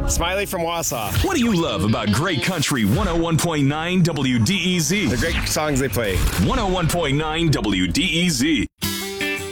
Smiley from Wausau. What do you love about Great Country 101.9 WDEZ? The great songs they play. 101.9 WDEZ.